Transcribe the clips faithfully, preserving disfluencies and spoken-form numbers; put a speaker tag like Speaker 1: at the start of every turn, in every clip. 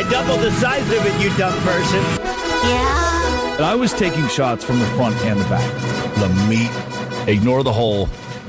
Speaker 1: I doubled the size of it, you dumb person.
Speaker 2: Yeah.
Speaker 3: And I was taking shots from the front and the back. The meat. Ignore the hole.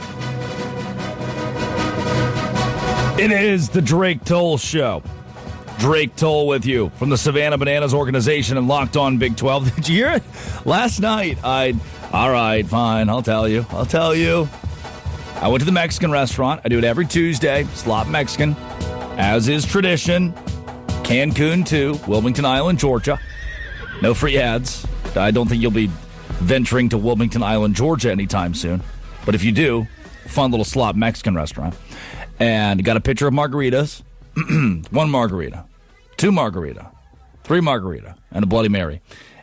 Speaker 3: It is the Drake Toll Show. Drake Toll with you from the Savannah Bananas organization and Locked On Big twelve. Did you hear it? Last night, I... All right, fine, I'll tell you. I'll tell you. I went to the Mexican restaurant. I do it every Tuesday. Slop Mexican. As is tradition. Cancun, too. Wilmington Island, Georgia. No free ads. I don't think you'll be venturing to Wilmington Island, Georgia anytime soon. But if you do, fun little Slop Mexican restaurant. And got a picture of margaritas. One margarita. Two margarita. Three margarita. And a Bloody Mary.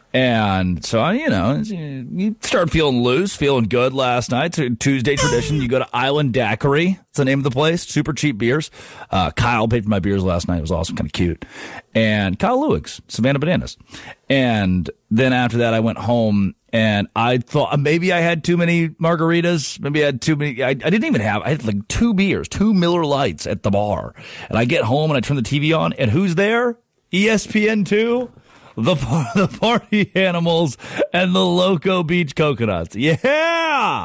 Speaker 3: And so, you know, you start feeling loose, feeling good last night. It's a Tuesday tradition. You go to Island Daiquiri. It's the name of the place. Super cheap beers. Uh, Kyle paid for my beers last night. It was awesome, kind of cute. And Kyle Lewis, Savannah Bananas. And then after that, I went home and I thought maybe I had too many margaritas. Maybe I had too many. I, I didn't even have, I had like two beers, two Miller Lights at the bar. And I get home and I turn the T V on and who's there? E S P N two. The the Party Animals and the Loco Beach Coconuts. Yeah!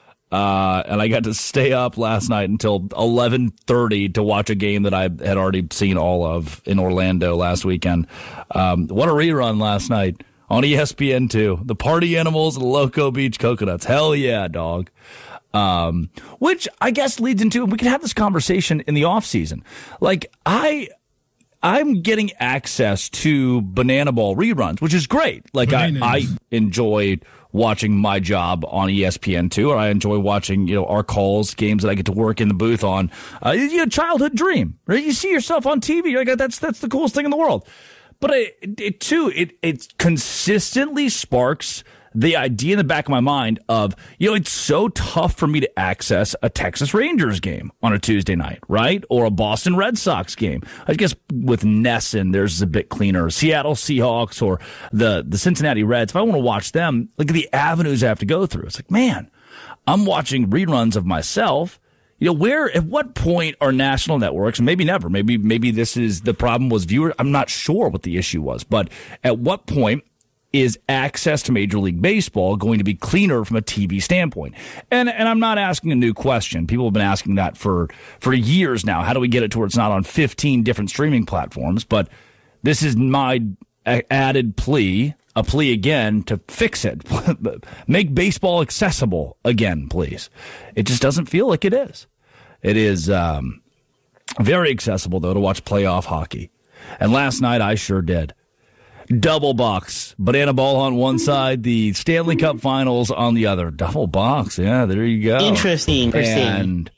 Speaker 3: Uh, and I got to stay up last night until eleven thirty to watch a game that I had already seen all of in Orlando last weekend. Um, what a rerun last night on E S P N two. The Party Animals and the Loco Beach Coconuts. Hell yeah, dog. Um, which I guess leads into, we can have this conversation in the off season. Like, I... I'm getting access to Banana Ball reruns, which is great. Like I, I enjoy watching My Job on E S P N two, or I enjoy watching, you know, our calls, games that I get to work in the booth on. Uh, you know, childhood dream, right? You see yourself on T V, you're like, that's that's the coolest thing in the world. But it, it too, it it consistently sparks the idea in the back of my mind of, you know, it's so tough for me to access a Texas Rangers game on a Tuesday night, right? Or a Boston Red Sox game. I guess with Nesson, there's a bit cleaner. Seattle Seahawks or the, the Cincinnati Reds. If I want to watch them, look at the avenues I have to go through. It's like, man, I'm watching reruns of myself. You know, where, at what point are national networks, and maybe never, maybe, maybe this is the problem was viewers. I'm not sure what the issue was, but at what point is access to Major League Baseball going to be cleaner from a T V standpoint? And and I'm not asking a new question. People have been asking that for, for years now. How do we get it to where it's not on fifteen different streaming platforms? But this is my added plea, a plea again, to fix it. Make baseball accessible again, please. It just doesn't feel like it is. It is um, very accessible, though, to watch playoff hockey. And last night I sure did. Double box. Banana Ball on one side, the Stanley Cup Finals on the other. Double box. Yeah, there you go.
Speaker 1: Interesting. Interesting.
Speaker 3: And,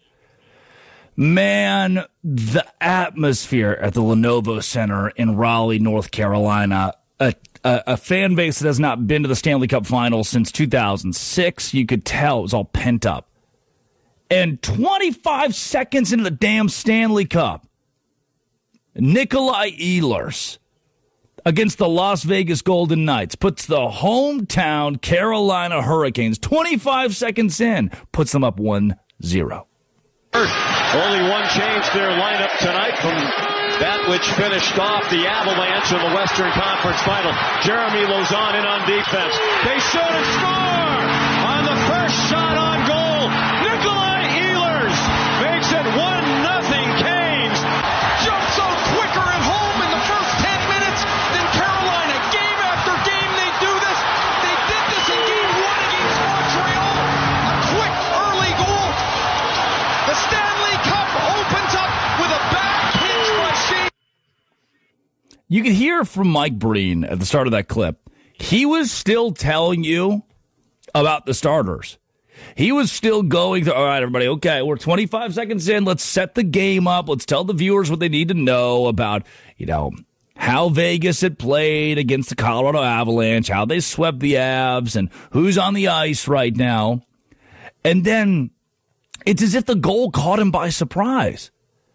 Speaker 3: man, the atmosphere at the Lenovo Center in Raleigh, North Carolina, a, a, a fan base that has not been to the Stanley Cup Finals since two thousand six. You could tell it was all pent up. And twenty-five seconds into the damn Stanley Cup, Nikolai Ehlers against the Las Vegas Golden Knights puts the hometown Carolina Hurricanes twenty-five seconds in, puts them up one zero.
Speaker 4: Only one change their lineup tonight from that which finished off the Avalanche in the Western Conference Final. Jeremy Lauzon in on defense. They shoot and score on the first shot on goal. Nikolai Ehlers makes it one nothing Canes. Jumps out quicker at home in the first ten minutes than Carolina. Game after game they do this. They did this in game one against Montreal. A quick early goal. The Stanley Cup opens up with a back pinch by Shane.
Speaker 3: You could hear from Mike Breen at the start of that clip. He was still telling you about the starters. He was still going to, all right, everybody, okay, we're twenty-five seconds in. Let's set the game up. Let's tell the viewers what they need to know about, you know, how Vegas had played against the Colorado Avalanche, how they swept the Avs, and who's on the ice right now. And then it's as if the goal caught him by surprise.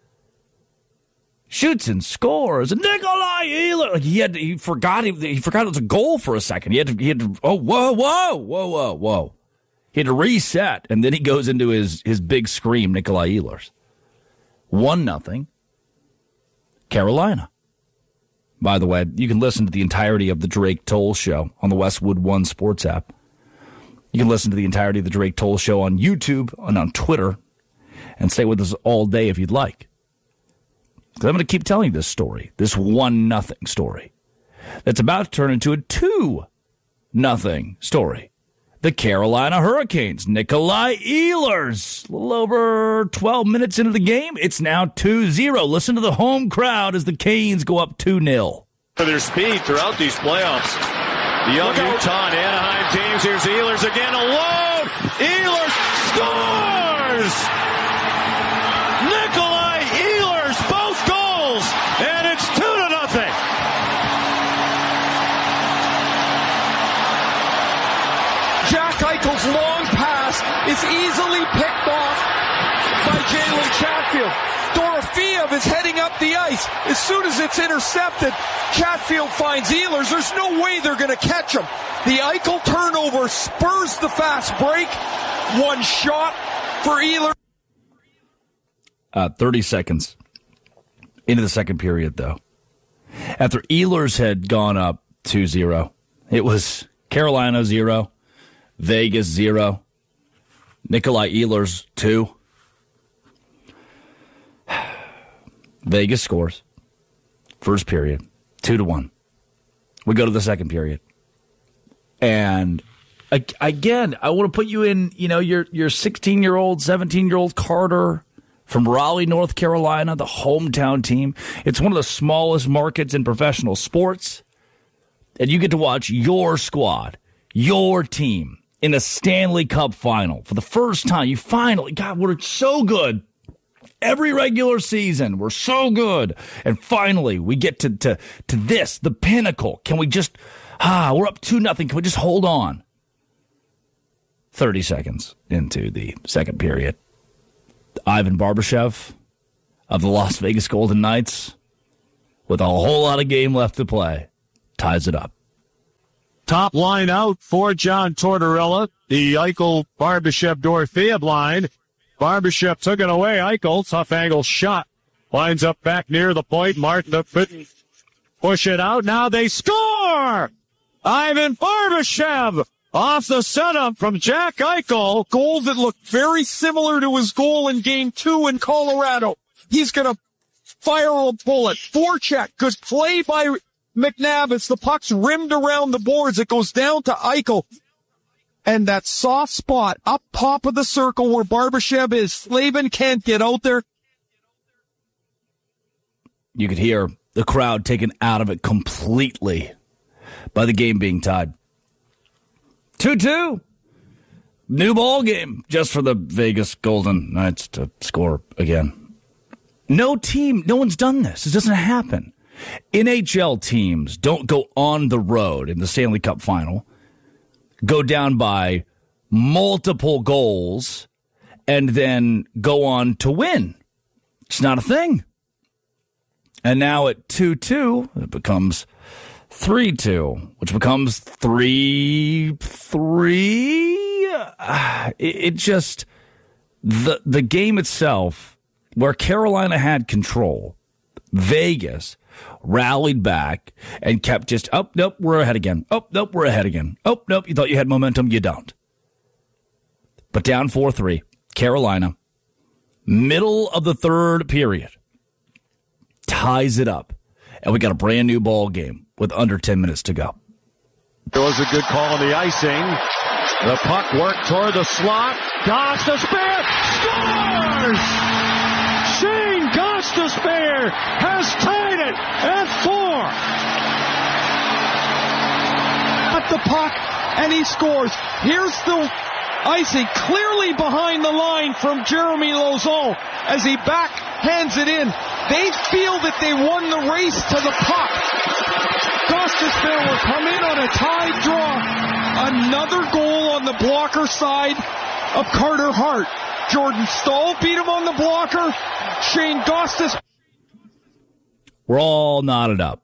Speaker 3: Shoots and scores. And Nikolai Ehlers, like he had, to, he forgot he, he forgot it was a goal for a second. He had to, he had to, oh, whoa, whoa, whoa, whoa, whoa. He had to reset, and then he goes into his, his big scream, Nikolai Ehlers. One nothing. Carolina. by the way. You can listen to the entirety of the Drake Toll Show on the Westwood One Sports app. You can listen to the entirety of the Drake Toll Show on YouTube and on Twitter and stay with us all day if you'd like. Because I'm going to keep telling you this story, this one nothing story, that's about to turn into a two nothing story. The Carolina Hurricanes, Nikolai Ehlers, a little over twelve minutes into the game. It's now two zero. Listen to the home crowd as the Canes go up two nil.
Speaker 4: For their speed throughout these playoffs. The young Utah and Anaheim teams. Here's Ehlers again alone. Ehlers scores! Nikolai Ehlers, both goals, and it's two to nothing.
Speaker 5: Jack Eichel's long pass is easily picked off by Jalen Chatfield. Dorofeev is heading up the ice. As soon as it's intercepted, Chatfield finds Ehlers. There's no way they're going to catch him. The Eichel turnover spurs the fast break. One shot for Ehlers.
Speaker 3: Uh, thirty seconds into the second period, though. After Ehlers had gone up two zero, it was Carolina zero, Vegas zero, Nikolai Ehlers two. Vegas scores. First period, two to one. We go to the second period, and again, I want to put you in. You know, your your sixteen year old, seventeen year old Carter from Raleigh, North Carolina, the hometown team. It's one of the smallest markets in professional sports, and you get to watch your squad, your team, in a Stanley Cup final for the first time. You finally, God, we're so good. Every regular season, we're so good. And finally, we get to, to, to this, the pinnacle. Can we just, ah, we're up two nothing. Can we just hold on? thirty seconds into the second period, Ivan Barbashev of the Las Vegas Golden Knights, with a whole lot of game left to play, ties it up.
Speaker 6: Top line out for John Tortorella. The Eichel, Barbashev, Dorofeev line. Barbashev took it away. Eichel, tough angle shot. Lines up back near the point. Martin couldn't push it out. Now they score! Ivan Barbashev off the setup from Jack Eichel.
Speaker 5: Goal that looked very similar to his goal in game two in Colorado. He's going to fire a bullet. Forecheck. Good play by McNabb. The puck's rimmed around the boards. It goes down to Eichel. And that soft spot up top of the circle where Barbashev is, Slavin can't get out there.
Speaker 3: You could hear the crowd taken out of it completely by the game being tied. two two. New ball game just for the Vegas Golden Knights to score again. No team, no one's done this. It doesn't happen. N H L teams don't go on the road in the Stanley Cup final, go down by multiple goals, and then go on to win. It's not a thing. And now at two two, it becomes three two, which becomes three three. Uh, it, it just, the, the game itself, where Carolina had control, Vegas rallied back and kept just, oh, nope, we're ahead again. Oh, nope, we're ahead again. Oh, nope, you thought you had momentum, you don't. But down four three, Carolina, middle of the third period, ties it up. And we got a brand new ball game with under ten minutes to go.
Speaker 4: There was a good call on the icing. The puck worked toward the slot. Gostisbehere scores! Shane Gostisbehere has tied it at four.
Speaker 5: At the puck, and he scores. Here's the icing, clearly behind the line from Jeremy Lauzon as he backhands it in. They feel that they won the race to the puck. Gostisbehere will come in on a tied draw. Another goal on the blocker side of Carter Hart. Jordan Staal beat him on the blocker. Shane Gostisbehere.
Speaker 3: We're all knotted up.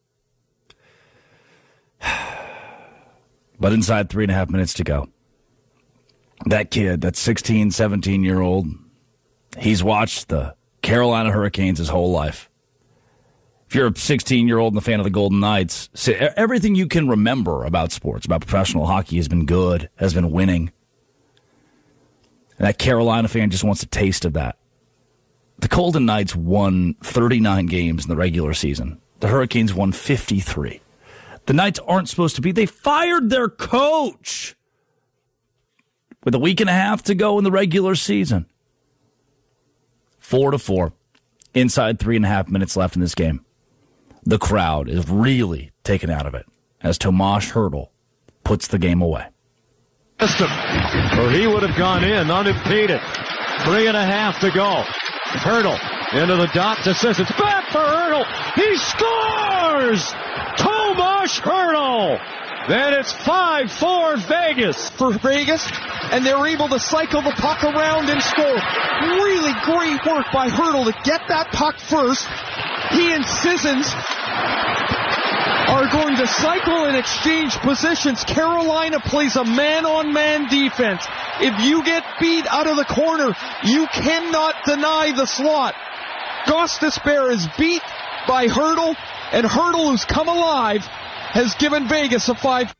Speaker 3: But inside three and a half minutes to go, that kid, that sixteen, seventeen-year-old, he's watched the Carolina Hurricanes his whole life. If you're a sixteen-year-old and a fan of the Golden Knights, everything you can remember about sports, about professional hockey, has been good, has been winning. And that Carolina fan just wants a taste of that. The Golden Knights won thirty-nine games in the regular season. The Hurricanes won fifty-three. The Knights aren't supposed to be. They fired their coach with a week and a half to go in the regular season. Four to four. Inside three and a half minutes left in this game. The crowd is really taken out of it as Tomas Hertl puts the game away.
Speaker 4: Or he would have gone in unimpeded. Three and a half to go. Hertl into the dot to Sissons. It's back for Hertl. He scores! Tomas Hertl! Then it's five four Vegas.
Speaker 5: For Vegas, and they're able to cycle the puck around and score. Really great work by Hertl to get that puck first. He and Sissons are going to cycle and exchange positions. Carolina plays a man-on-man defense. If you get beat out of the corner, you cannot deny the slot. Gostisbehere is beat by Hertl, and Hertl, who's come alive, has given Vegas a five.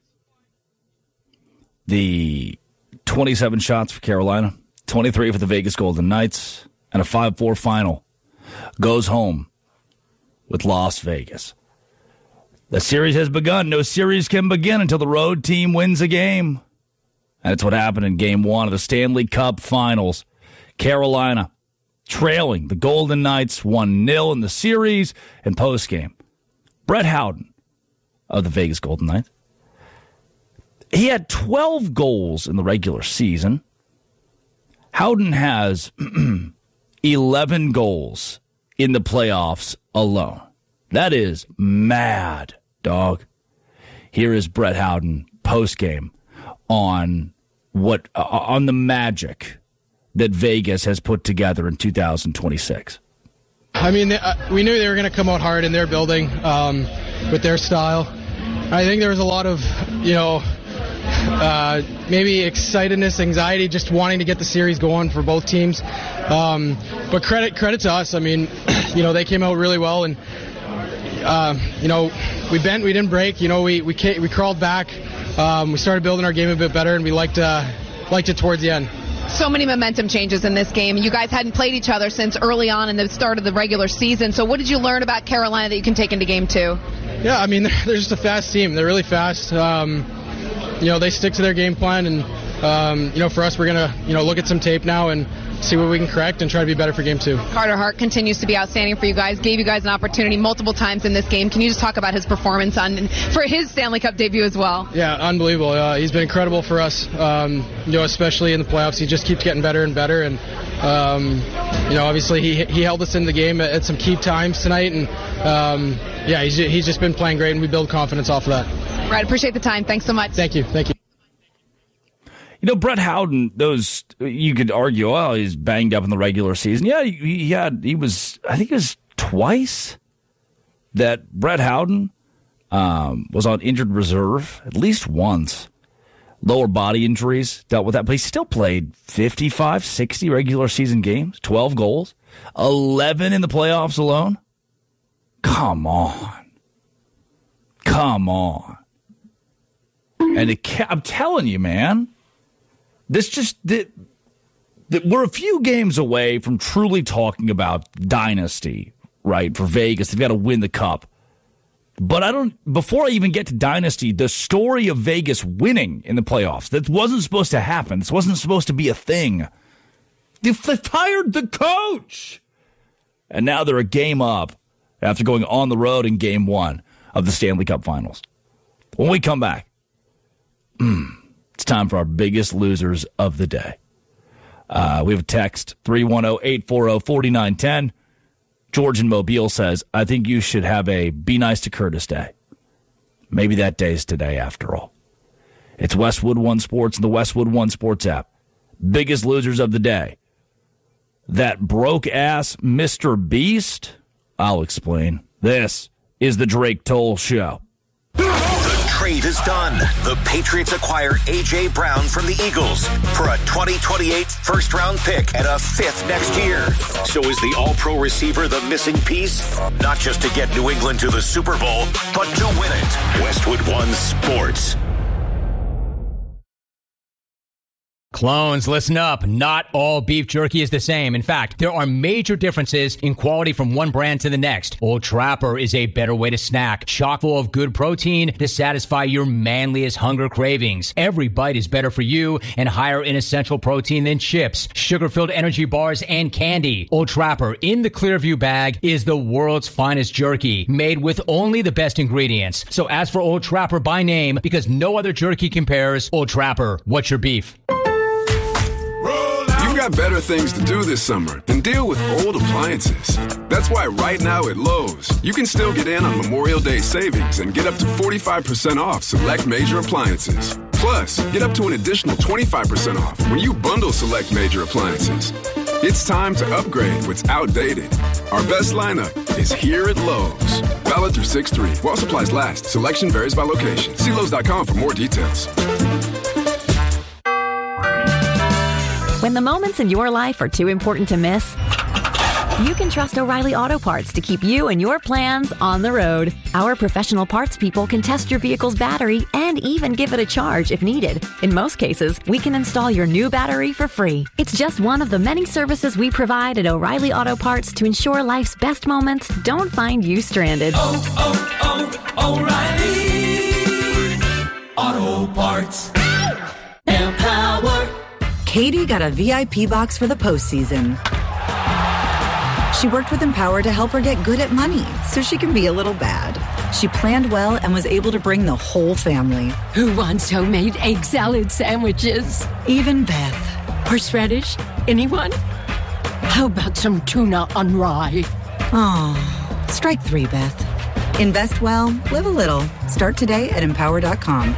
Speaker 3: The twenty-seven shots for Carolina, twenty-three for the Vegas Golden Knights, and a five four final goes home with Las Vegas. The series has begun. No series can begin until the road team wins a game. And that's what happened in game one of the Stanley Cup Finals. Carolina trailing the Golden Knights one nil in the series and postgame. Brett Howden of the Vegas Golden Knights. He had twelve goals in the regular season. Howden has eleven goals in the playoffs alone. That is mad, dog. Here is Brett Howden postgame on what uh, on the magic that Vegas has put together in two thousand twenty-six.
Speaker 7: I mean, uh, we knew they were going to come out hard in their building um, with their style. I think there was a lot of, you know, uh, maybe excitedness, anxiety, just wanting to get the series going for both teams. Um, but credit credit to us. I mean, you know, they came out really well, and uh, you know, we bent, we didn't break. You know, we we we crawled back. Um, we started building our game a bit better, and we liked uh, liked it towards the end.
Speaker 2: So many momentum changes in this game. You guys hadn't played each other since early on in the start of the regular season. So what did you learn about Carolina that you can take into game two?
Speaker 7: Yeah, I mean, they're, they're just a fast team. They're really fast. Um, you know, they stick to their game plan, and um, you know, for us, we're gonna you know look at some tape now and see what we can correct and try to be better for game two.
Speaker 2: Carter Hart continues to be outstanding for you guys. Gave you guys an opportunity multiple times in this game. Can you just talk about his performance on for his Stanley Cup debut as well?
Speaker 7: Yeah, unbelievable. Uh, he's been incredible for us. Um, you know, especially in the playoffs, he just keeps getting better and better. And um, you know, obviously he he held us in the game at, at some key times tonight. And um, yeah, he's he's just been playing great, and we build confidence off of that.
Speaker 2: Brad, appreciate the time. Thanks so much.
Speaker 7: Thank you. Thank you.
Speaker 3: You know, Brett Howden, those, you could argue, oh, he's banged up in the regular season. Yeah, he, he had, he was, I think it was twice that Brett Howden um, was on injured reserve, at least once. Lower body injuries, dealt with that, but he still played fifty-five, sixty regular season games, twelve goals, eleven in the playoffs alone. Come on. Come on. And it, I'm telling you, man. This just, that, that we're a few games away from truly talking about dynasty, right, for Vegas. They've got to win the cup. But I don't, before I even get to dynasty, the story of Vegas winning in the playoffs, that wasn't supposed to happen. This wasn't supposed to be a thing. They fired the coach. And now they're a game up after going on the road in game one of the Stanley Cup Finals. When we come back, hmm. It's time for our biggest losers of the day. Uh, we have a text, three one zero, eight four zero, four nine one zero. George in Mobile says, I think you should have a Be Nice to Curtis Day. Maybe that day's today after all. It's Westwood One Sports and the Westwood One Sports app. Biggest losers of the day. That broke-ass Mister Beast? I'll explain. This is the Drake Toll Show.
Speaker 8: The trade is done. The Patriots acquire A J. Brown from the Eagles for a twenty twenty-eight first-round pick and a fifth next year. So is the all-pro receiver the missing piece? Not just to get New England to the Super Bowl, but to win it. Westwood One Sports.
Speaker 9: Clones, listen up. Not all beef jerky is the same. In fact, there are major differences in quality from one brand to the next. Old Trapper is a better way to snack, chock full of good protein to satisfy your manliest hunger cravings. Every bite is better for you and higher in essential protein than chips, sugar-filled energy bars, and candy. Old Trapper in the Clearview bag is the world's finest jerky, made with only the best ingredients. So ask for Old Trapper by name because no other jerky compares. Old Trapper, what's your beef?
Speaker 10: You've got better things to do this summer than deal with old appliances. That's why right now at Lowe's, you can still get in on Memorial Day savings and get up to forty-five percent off select major appliances. Plus, get up to an additional twenty-five percent off when you bundle select major appliances. It's time to upgrade what's outdated. Our best lineup is here at Lowe's. Valid through six three. While supplies last. Selection varies by location. See Lowe's dot com for more details.
Speaker 11: When the moments in your life are too important to miss, you can trust O'Reilly Auto Parts to keep you and your plans on the road. Our professional parts people can test your vehicle's battery and even give it a charge if needed. In most cases, we can install your new battery for free. It's just one of the many services we provide at O'Reilly Auto Parts to ensure life's best moments don't find you stranded.
Speaker 12: Oh, oh, oh, O'Reilly Auto Parts. Empower.
Speaker 13: Katie got a V I P box for the postseason. She worked with Empower to help her get good at money so she can be a little bad. She planned well and was able to bring the whole family.
Speaker 14: Who wants homemade egg salad sandwiches?
Speaker 13: Even Beth.
Speaker 14: Horseradish? Anyone? How about some tuna on rye?
Speaker 13: Oh, strike three, Beth. Invest well, live a little. Start today at empower dot com.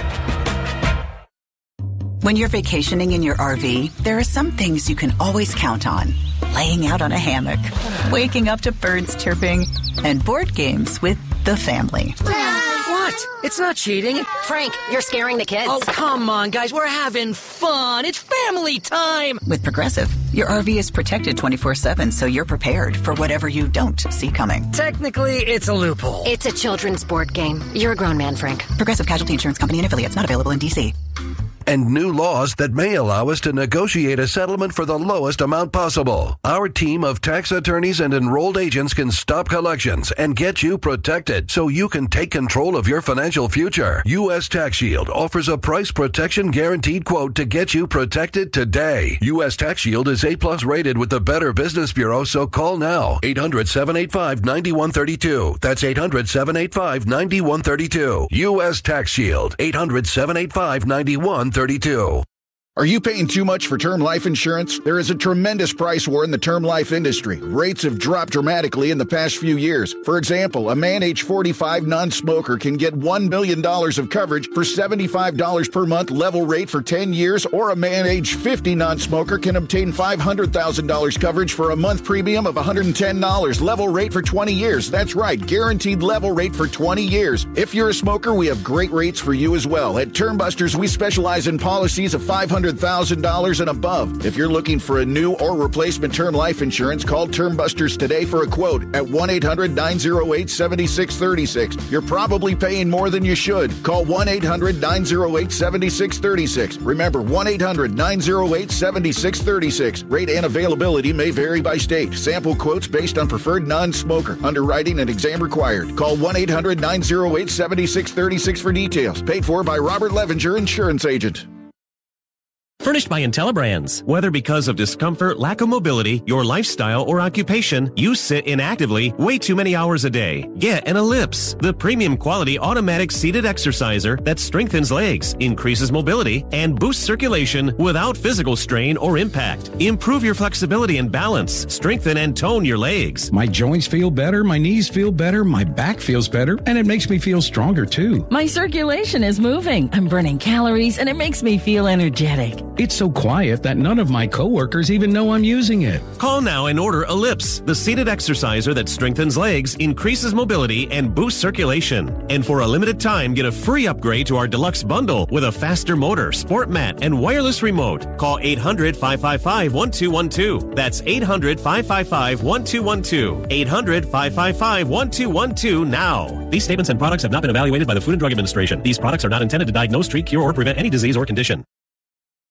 Speaker 15: When you're vacationing in your R V, there are some things you can always count on. Laying out on a hammock, waking up to birds chirping, and board games with the family.
Speaker 16: What? It's not cheating.
Speaker 17: Frank, you're scaring the kids.
Speaker 16: Oh, come on, guys. We're having fun. It's family time.
Speaker 15: With Progressive, your R V is protected twenty-four seven, so you're prepared for whatever you don't see coming.
Speaker 16: Technically, it's a loophole.
Speaker 17: It's a children's board game. You're a grown man, Frank.
Speaker 15: Progressive Casualty Insurance Company and affiliates, not available in D C.
Speaker 18: And new laws that may allow us to negotiate a settlement for the lowest amount possible. Our team of tax attorneys and enrolled agents can stop collections and get you protected so you can take control of your financial future. U S Tax Shield offers a price protection guaranteed quote to get you protected today. U S Tax Shield is A plus rated with the Better Business Bureau, so call now. eight hundred, seven eight five, nine one three two. That's eight hundred, seven eight five, nine one three two. U S Tax Shield. eight hundred, seven eight five, nine one three two.
Speaker 19: Are you paying too much for term life insurance? There is a tremendous price war in the term life industry. Rates have dropped dramatically in the past few years. For example, a man age forty-five non-smoker can get one million dollars of coverage for seventy-five dollars per month level rate for ten years, or a man age fifty non-smoker can obtain five hundred thousand dollars coverage for a month premium of one hundred ten dollars level rate for twenty years. That's right, guaranteed level rate for twenty years. If you're a smoker, we have great rates for you as well. At Term Busters, we specialize in policies of five hundred thousand dollars and above. If you're looking for a new or replacement term life insurance, call Term Busters today for a quote at one eight hundred, nine oh eight, seven six three six. You're probably paying more than you should. Call one eight hundred, nine oh eight, seven six three six. Remember, one eight hundred, nine oh eight, seven six three six. Rate and availability may vary by state. Sample quotes based on preferred non-smoker. Underwriting and exam required. Call one eight hundred, nine oh eight, seven six three six for details. Paid for by Robert Levinger, insurance agent.
Speaker 20: Furnished by IntelliBrands. Whether because of discomfort, lack of mobility, your lifestyle, or occupation, you sit inactively way too many hours a day. Get an Ellipse, the premium quality automatic seated exerciser that strengthens legs, increases mobility, and boosts circulation without physical strain or impact. Improve your flexibility and balance. Strengthen and tone your legs.
Speaker 21: My joints feel better, my knees feel better, my back feels better, and it makes me feel stronger too.
Speaker 22: My circulation is moving. I'm burning calories, and it makes me feel energetic.
Speaker 21: It's so quiet that none of my coworkers even know I'm using it.
Speaker 20: Call now and order Ellipse, the seated exerciser that strengthens legs, increases mobility, and boosts circulation. And for a limited time, get a free upgrade to our deluxe bundle with a faster motor, sport mat, and wireless remote. Call eight hundred, five five five, one two one two. That's eight hundred, five five five, one two one two. eight hundred, five five five, one two one two now. These statements and products have not been evaluated by the Food and Drug Administration. These products are not intended to diagnose, treat, cure, or prevent any disease or condition.